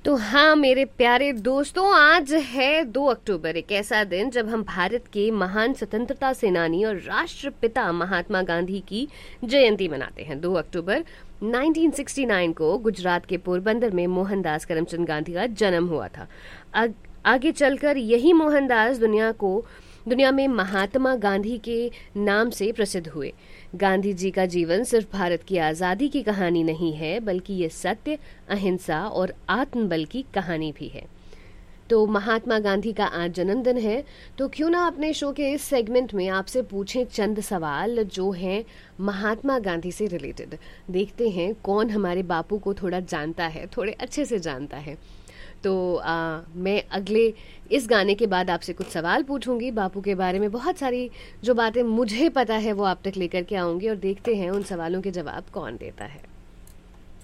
तो हाँ मेरे प्यारे दोस्तों, आज है 2 अक्टूबर, एक ऐसा दिन जब हम भारत के महान स्वतंत्रता सेनानी और राष्ट्रपिता महात्मा गांधी की जयंती मनाते हैं। 2 अक्टूबर 1969 को गुजरात के पोरबंदर में मोहनदास करमचंद गांधी का जन्म हुआ था। आगे चलकर यही मोहनदास दुनिया में महात्मा गांधी के नाम से प्रसिद्ध हुए। गांधी जी का जीवन सिर्फ भारत की आज़ादी की कहानी नहीं है, बल्कि ये सत्य, अहिंसा और आत्मबल की कहानी भी है। तो महात्मा गांधी का आज जन्मदिन है, तो क्यों ना अपने शो के इस सेगमेंट में आपसे पूछें चंद सवाल जो हैं महात्मा गांधी से रिलेटेड। देखते हैं कौन हमारे बापू को थोड़ा जानता है, थोड़े अच्छे से जानता है। तो मैं अगले इस गाने के बाद आपसे कुछ सवाल पूछूंगी बापू के बारे में। बहुत सारी जो बातें मुझे पता है वो आप तक लेकर के आऊंगी और देखते हैं उन सवालों के जवाब कौन देता है।